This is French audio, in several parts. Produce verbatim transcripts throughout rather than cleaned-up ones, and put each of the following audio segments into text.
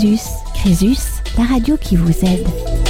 Crésus. Crésus, la radio qui vous aide.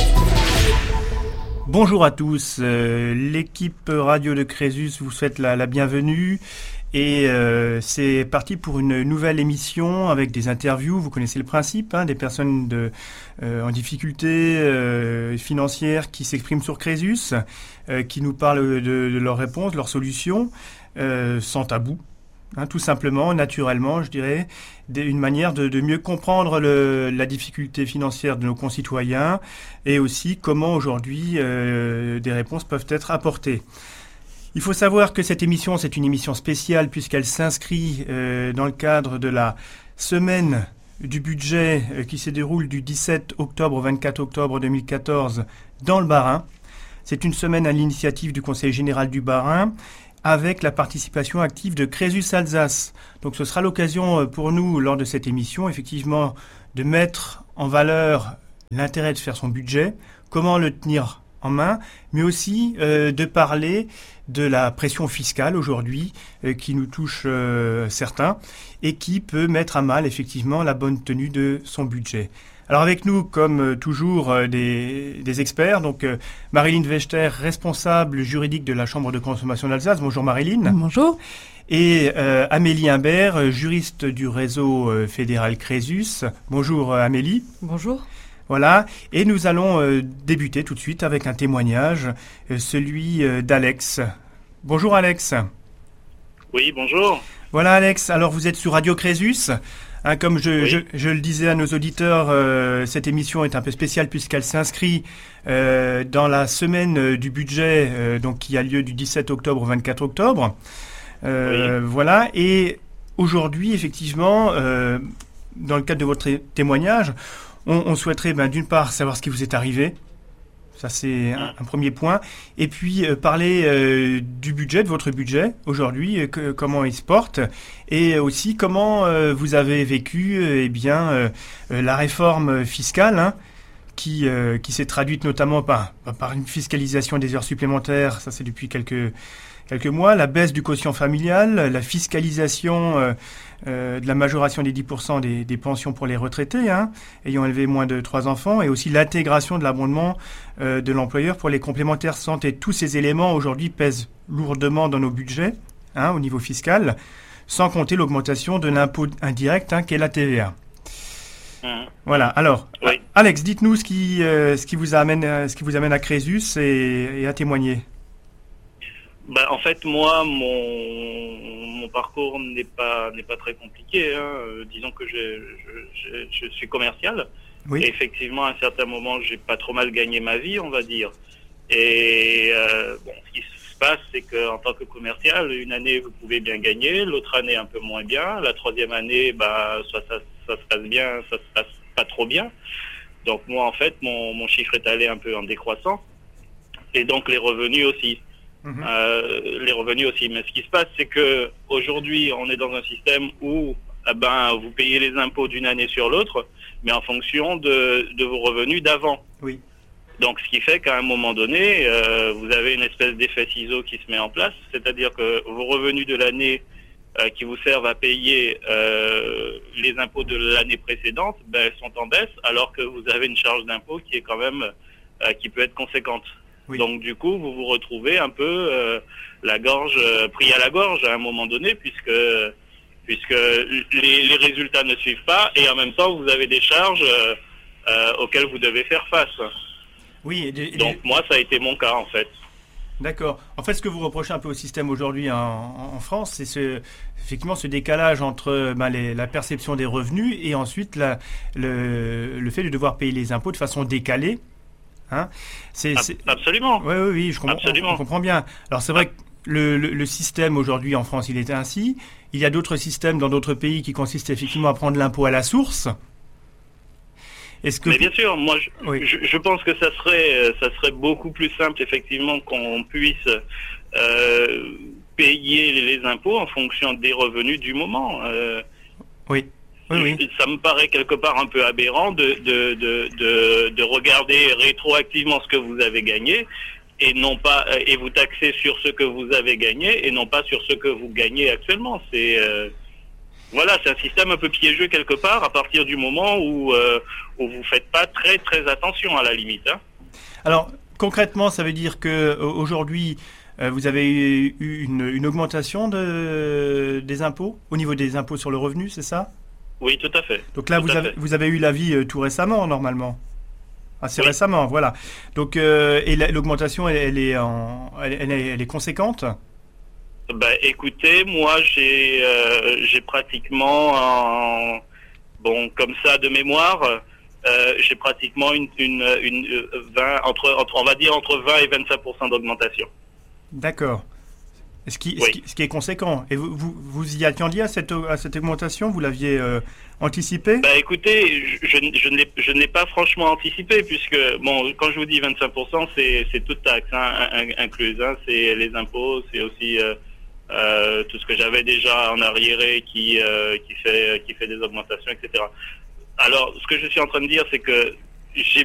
Bonjour à tous, euh, l'équipe radio de Crésus vous souhaite la, la bienvenue et euh, c'est parti pour une nouvelle émission avec des interviews. Vous connaissez le principe, hein, des personnes de, euh, en difficulté euh, financière qui s'expriment sur Crésus, euh, qui nous parlent de, de leurs réponses, de leurs solutions, euh, sans tabou. Hein, tout simplement, naturellement, je dirais, une manière de, de mieux comprendre le, la difficulté financière de nos concitoyens et aussi comment aujourd'hui euh, des réponses peuvent être apportées. Il faut savoir que cette émission, c'est une émission spéciale puisqu'elle s'inscrit euh, dans le cadre de la semaine du budget euh, qui se déroule du dix-sept octobre au vingt-quatre octobre deux mille quatorze dans le Bas-Rhin. C'est une semaine à l'initiative du Conseil général du Bas-Rhin, avec la participation active de Crésus Alsace. Donc ce sera l'occasion pour nous, lors de cette émission, effectivement, de mettre en valeur l'intérêt de faire son budget, comment le tenir en main, mais aussi euh, de parler de la pression fiscale aujourd'hui euh, qui nous touche euh, certains et qui peut mettre à mal effectivement la bonne tenue de son budget. Alors avec nous, comme toujours, euh, des, des experts. Donc euh, Marilyn Wechter, responsable juridique de la Chambre de consommation d'Alsace. Bonjour Marilyn. Bonjour. Et euh, Amélie Imbert, juriste du réseau euh, fédéral Crésus. Bonjour euh, Amélie. Bonjour. Voilà. Et nous allons euh, débuter tout de suite avec un témoignage, euh, celui euh, d'Alex. Bonjour Alex. Oui, bonjour. Voilà Alex. Alors vous êtes sur Radio Crésus. Hein, comme je, oui. je, je le disais à nos auditeurs, euh, cette émission est un peu spéciale puisqu'elle s'inscrit euh, dans la semaine euh, du budget euh, donc qui a lieu du dix-sept octobre au vingt-quatre octobre. Euh, oui. Voilà. Et aujourd'hui, effectivement, euh, dans le cadre de votre témoignage, on, on souhaiterait ben, d'une part savoir ce qui vous est arrivé. Ça, c'est un, un premier point. Et puis, euh, parler euh, du budget, de votre budget aujourd'hui, euh, que, comment il se porte. Et aussi, comment euh, vous avez vécu euh, eh bien, euh, la réforme fiscale, hein, qui, euh, qui s'est traduite notamment par, par une fiscalisation des heures supplémentaires. Ça, c'est depuis quelques, quelques mois. La baisse du quotient familial, la fiscalisation euh, euh, de la majoration des dix pour cent des, des pensions pour les retraités, hein, ayant élevé moins de trois enfants, et aussi l'intégration de l'abondement euh, de l'employeur pour les complémentaires santé. Tous ces éléments aujourd'hui pèsent lourdement dans nos budgets, hein, au niveau fiscal, sans compter l'augmentation de l'impôt indirect, hein, qu'est la T V A. Mmh. Voilà. Alors, oui. Alex, dites-nous ce qui, euh, ce qui vous amène, euh, ce qui vous amène à Crésus et, et à témoigner. Ben, en fait, moi, mon, mon parcours n'est pas n'est pas très compliqué. Hein. Euh, disons que je, je, je, je suis commercial. Oui. Et effectivement, à un certain moment, j'ai pas trop mal gagné ma vie, on va dire. Et euh, bon, ce qui se passe, c'est que en tant que commercial, une année vous pouvez bien gagner, l'autre année un peu moins bien, la troisième année, bah, soit ça, ça se passe bien, ça se passe pas trop bien. Donc moi, en fait, mon, mon chiffre est allé un peu en décroissant, et donc les revenus aussi. Mmh. Euh, les revenus aussi. Mais ce qui se passe, c'est que aujourd'hui, on est dans un système où eh ben, vous payez les impôts d'une année sur l'autre, mais en fonction de, de vos revenus d'avant. Oui. Donc, ce qui fait qu'à un moment donné, euh, vous avez une espèce d'effet ciseau qui se met en place, c'est-à-dire que vos revenus de l'année euh, qui vous servent à payer euh, les impôts de l'année précédente ben, sont en baisse, alors que vous avez une charge d'impôt qui est quand même euh, qui peut être conséquente. Oui. Donc du coup, vous vous retrouvez un peu euh, la gorge euh, pris à la gorge à un moment donné, puisque puisque les, les résultats ne suivent pas, et en même temps, vous avez des charges euh, euh, auxquelles vous devez faire face. Oui. Et de, et Donc de... moi, ça a été mon cas en fait. D'accord. En fait, ce que vous reprochez un peu au système aujourd'hui en, en France, c'est ce, effectivement ce décalage entre ben, les, la perception des revenus et ensuite la, le, le fait de devoir payer les impôts de façon décalée. Hein, c'est, c'est... Absolument. Oui, oui, oui, je comprends, Absolument. On, on comprend bien. Alors c'est vrai que le, le, le système aujourd'hui en France, il est ainsi. Il y a d'autres systèmes dans d'autres pays qui consistent effectivement à prendre l'impôt à la source. Est-ce que... Mais bien sûr, moi je, oui. je, je pense que ça serait, ça serait beaucoup plus simple effectivement qu'on puisse euh, payer les impôts en fonction des revenus du moment. Euh, oui. Oui, oui. Ça me paraît quelque part un peu aberrant de, de, de, de, de regarder rétroactivement ce que vous avez gagné et non pas et vous taxer sur ce que vous avez gagné et non pas sur ce que vous gagnez actuellement. C'est euh, Voilà, c'est un système un peu piégeux quelque part à partir du moment où, euh, où vous faites pas très très attention à la limite. Hein. Alors concrètement, ça veut dire que aujourd'hui euh, vous avez eu une, une augmentation de, des impôts au niveau des impôts sur le revenu, c'est ça? Oui, tout à fait. Donc là, vous avez, vous avez eu l'avis euh, tout récemment, normalement. Assez oui. récemment, voilà. Donc euh, et la, l'augmentation, elle, elle est en, elle, elle, est, elle est conséquente? Ben, écoutez, moi j'ai euh, j'ai pratiquement en, bon comme ça de mémoire, euh, j'ai pratiquement une une une vingt entre, entre on va dire entre vingt et vingt-cinq pour cent d'augmentation. D'accord. Ce qui, oui. ce qui ce qui est conséquent. Et vous vous, vous y attendiez à cette à cette augmentation? Vous l'aviez euh, anticipé? Ben écoutez, je je, je ne l'ai je n'ai pas franchement anticipé puisque bon quand je vous dis vingt-cinq pour cent c'est c'est toute taxe hein, incluse hein, c'est les impôts, c'est aussi euh, Euh, tout ce que j'avais déjà en arriéré qui euh, qui fait qui fait des augmentations, et cetera. Alors, ce que je suis en train de dire, c'est que j'ai